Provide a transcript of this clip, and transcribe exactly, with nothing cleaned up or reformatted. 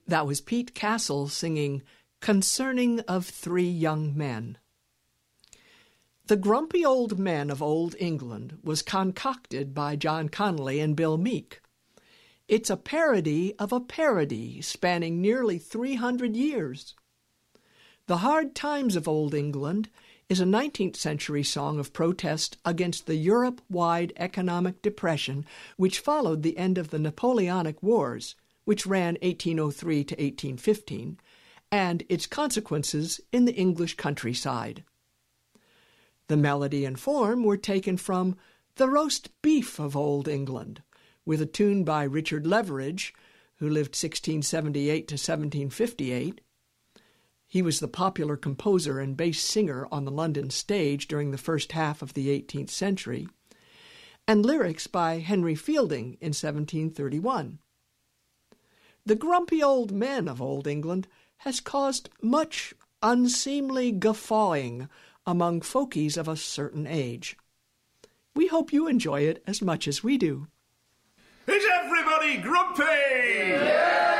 That was Pete Castle singing Concerning of Three Young Men. The Grumpy Old Men of Old England was concocted by John Connolly and Bill Meek. It's a parody of a parody spanning nearly three hundred years. The Hard Times of Old England is a nineteenth century song of protest against the Europe-wide economic depression which followed the end of the Napoleonic Wars, which ran eighteen oh three to eighteen fifteen, and its consequences in the English countryside. The melody and form were taken from The Roast Beef of Old England, with a tune by Richard Leveridge, who lived sixteen seventy-eight to seventeen fifty-eight. He was the popular composer and bass singer on the London stage during the first half of the eighteenth century, and lyrics by Henry Fielding in seventeen thirty-one. The Grumpy Old Men of Old England has caused much unseemly guffawing among folkies of a certain age. We hope you enjoy it as much as we do. Is everybody grumpy? Yeah!